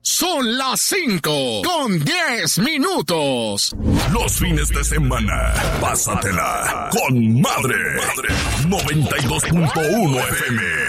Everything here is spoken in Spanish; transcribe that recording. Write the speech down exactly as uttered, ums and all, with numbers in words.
Son las cinco con diez minutos. Los fines de semana, pásatela con madre. noventa y dos punto uno F M.